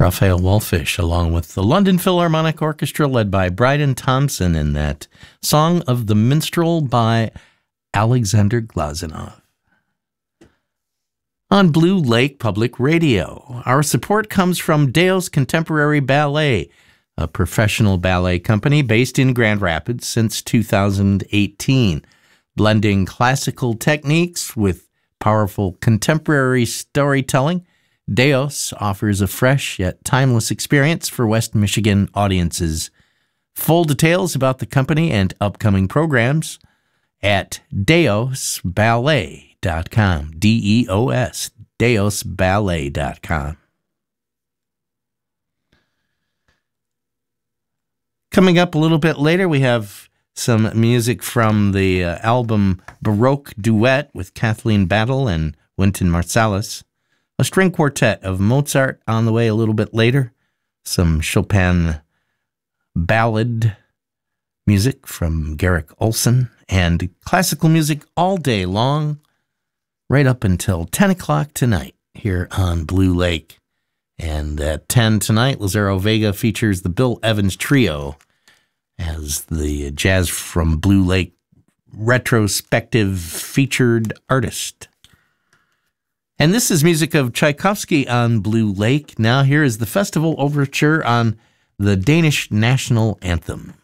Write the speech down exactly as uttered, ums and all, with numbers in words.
Raphael Wallfisch, along with the London Philharmonic Orchestra, led by Bryden Thompson, in that Song of the Minstrel by Alexander Glazunov. On Blue Lake Public Radio, our support comes from Deos Contemporary Ballet, a professional ballet company based in Grand Rapids since two thousand eighteen, blending classical techniques with powerful contemporary storytelling. Deos offers a fresh yet timeless experience for West Michigan audiences. Full details about the company and upcoming programs at deos ballet dot com. D E O S, deos ballet dot com. Coming up a little bit later, we have some music from the uh, album Baroque Duet with Kathleen Battle and Wynton Marsalis. A string quartet of Mozart on the way a little bit later. Some Chopin ballad music from Garrick Olson. And classical music all day long, right up until ten o'clock tonight here on Blue Lake. And at ten tonight, Lazaro Vega features the Bill Evans Trio as the Jazz from Blue Lake retrospective featured artist. And this is music of Tchaikovsky on Blue Lake. Now here is the festival overture on the Danish National Anthem.